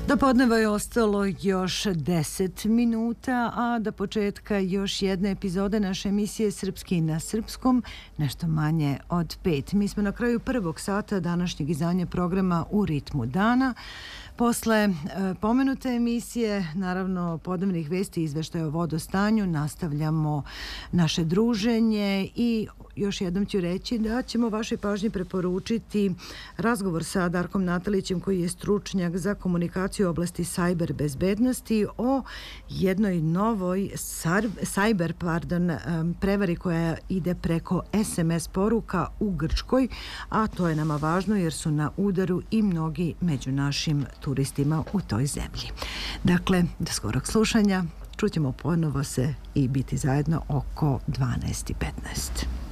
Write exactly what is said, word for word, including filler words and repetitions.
Do podneva je ostalo još deset minuta, a do početka još jedne epizode naše emisije Srpski na srpskom, nešto manje od pet. Mi smo na kraju prvog sata današnjeg izdanja programa U ritmu dana. Posle e, pomenute emisije, naravno podnevnih vesti i izveštaja o vodostanju, nastavljamo naše druženje i još jednom ću reći da ćemo vašoj pažnji preporučiti razgovor sa Darkom Natalićem, koji je stručnjak za komunikaciju u oblasti sajber bezbednosti, o jednoj novoj sar, sajber pardon, prevari koja ide preko es em es poruka u Grčkoj, a to je nama važno jer su na udaru i mnogi među našim turistima u toj zemlji. Dakle, do skorog slušanja, čućemo ponovo se i biti zajedno oko dvanaest i petnaest.